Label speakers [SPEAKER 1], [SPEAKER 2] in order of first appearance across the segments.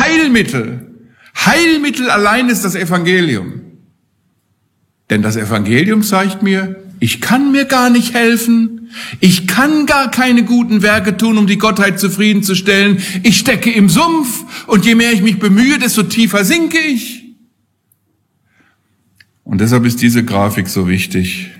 [SPEAKER 1] Heilmittel. Heilmittel allein ist das Evangelium. Denn das Evangelium zeigt mir, ich kann mir gar nicht helfen. Ich kann gar keine guten Werke tun, um die Gottheit zufriedenzustellen. Ich stecke im Sumpf und je mehr ich mich bemühe, desto tiefer sinke ich. Und deshalb ist diese Grafik so wichtig.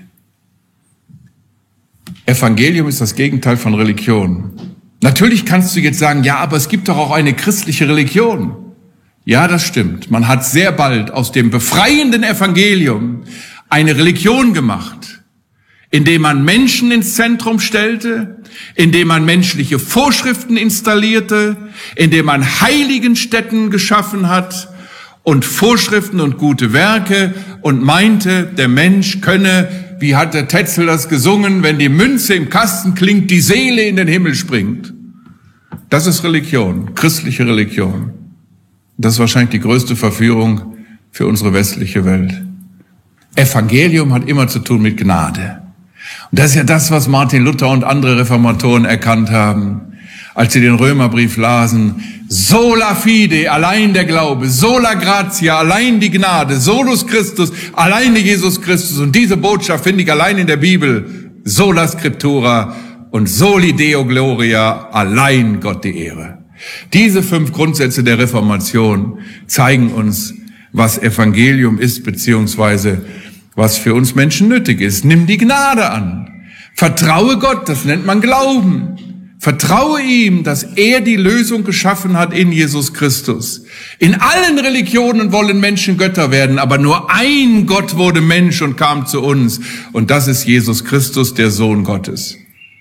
[SPEAKER 1] Evangelium ist das Gegenteil von Religion. Natürlich kannst du jetzt sagen, ja, aber es gibt doch auch eine christliche Religion. Ja, das stimmt. Man hat sehr bald aus dem befreienden Evangelium eine Religion gemacht, indem man Menschen ins Zentrum stellte, indem man menschliche Vorschriften installierte, indem man Heiligenstätten geschaffen hat und Vorschriften und gute Werke und meinte, der Mensch könne, wie hat der Tetzel das gesungen, wenn die Münze im Kasten klingt, die Seele in den Himmel springt. Das ist Religion, christliche Religion. Das ist wahrscheinlich die größte Verführung für unsere westliche Welt. Evangelium hat immer zu tun mit Gnade. Und das ist ja das, was Martin Luther und andere Reformatoren erkannt haben, als sie den Römerbrief lasen. Sola fide, allein der Glaube, sola gratia, allein die Gnade, solus Christus, alleine Jesus Christus. Und diese Botschaft finde ich allein in der Bibel. Sola scriptura und soli Deo gloria, allein Gott die Ehre. Diese 5 Grundsätze der Reformation zeigen uns, was Evangelium ist, beziehungsweise was für uns Menschen nötig ist. Nimm die Gnade an. Vertraue Gott, das nennt man Glauben. Vertraue ihm, dass er die Lösung geschaffen hat in Jesus Christus. In allen Religionen wollen Menschen Götter werden, aber nur ein Gott wurde Mensch und kam zu uns. Und das ist Jesus Christus, der Sohn Gottes.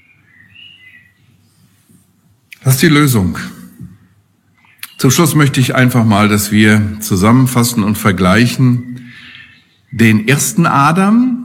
[SPEAKER 1] Das ist die Lösung. Zum Schluss möchte ich einfach mal, dass wir zusammenfassen und vergleichen den ersten Adam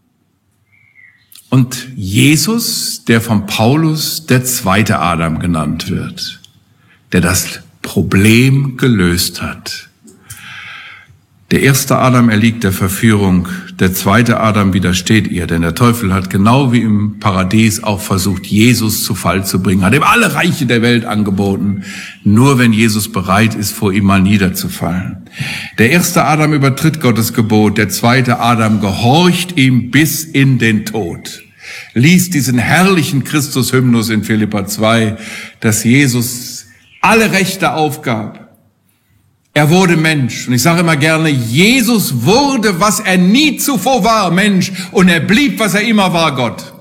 [SPEAKER 1] und Jesus, der von Paulus der zweite Adam genannt wird, der das Problem gelöst hat. Der erste Adam erliegt der Verführung, der zweite Adam widersteht ihr, denn der Teufel hat genau wie im Paradies auch versucht, Jesus zu Fall zu bringen, hat ihm alle Reiche der Welt angeboten, nur wenn Jesus bereit ist, vor ihm mal niederzufallen. Der erste Adam übertritt Gottes Gebot, der zweite Adam gehorcht ihm bis in den Tod. Liest diesen herrlichen Christus-Hymnus in Philipper 2, dass Jesus alle Rechte aufgab. Er wurde Mensch. Und ich sage immer gerne, Jesus wurde, was er nie zuvor war, Mensch. Und er blieb, was er immer war, Gott.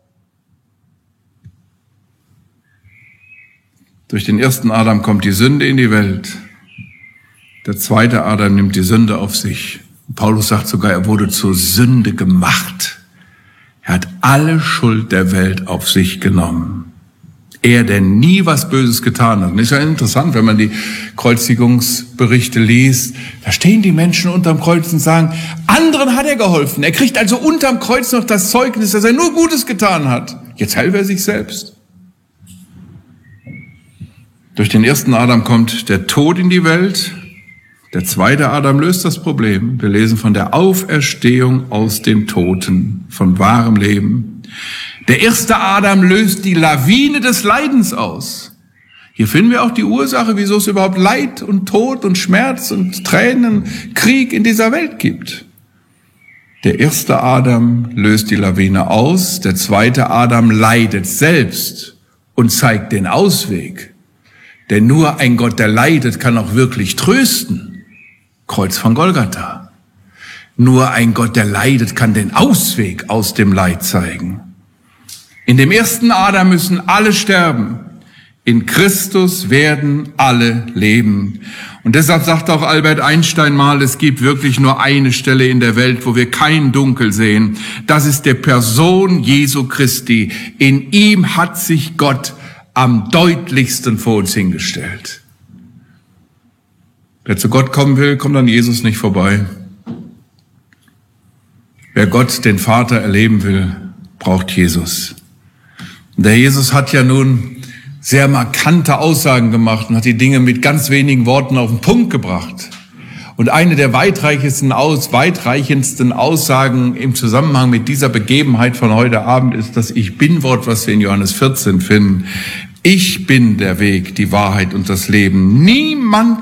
[SPEAKER 1] Durch den ersten Adam kommt die Sünde in die Welt. Der zweite Adam nimmt die Sünde auf sich. Paulus sagt sogar, er wurde zur Sünde gemacht. Er hat alle Schuld der Welt auf sich genommen. Er, der nie was Böses getan hat. Und ist ja interessant, wenn man die Kreuzigungsberichte liest. Da stehen die Menschen unterm Kreuz und sagen, anderen hat er geholfen. Er kriegt also unterm Kreuz noch das Zeugnis, dass er nur Gutes getan hat. Jetzt helfe er sich selbst. Durch den ersten Adam kommt der Tod in die Welt. Der zweite Adam löst das Problem. Wir lesen von der Auferstehung aus den Toten, von wahrem Leben. Der erste Adam löst die Lawine des Leidens aus. Hier finden wir auch die Ursache, wieso es überhaupt Leid und Tod und Schmerz und Tränen, Krieg in dieser Welt gibt. Der erste Adam löst die Lawine aus, der zweite Adam leidet selbst und zeigt den Ausweg. Denn nur ein Gott, der leidet, kann auch wirklich trösten. Kreuz von Golgatha. Nur ein Gott, der leidet, kann den Ausweg aus dem Leid zeigen. In dem ersten Adam müssen alle sterben. In Christus werden alle leben. Und deshalb sagt auch Albert Einstein mal, es gibt wirklich nur eine Stelle in der Welt, wo wir kein Dunkel sehen. Das ist der Person Jesu Christi. In ihm hat sich Gott am deutlichsten vor uns hingestellt. Wer zu Gott kommen will, kommt an Jesus nicht vorbei. Wer Gott, den Vater, erleben will, braucht Jesus. Und der Jesus hat ja nun sehr markante Aussagen gemacht und hat die Dinge mit ganz wenigen Worten auf den Punkt gebracht. Und eine der weitreichendsten Aussagen im Zusammenhang mit dieser Begebenheit von heute Abend ist das Ich Bin-Wort, was wir in Johannes 14 finden. Ich bin der Weg, die Wahrheit und das Leben. Niemand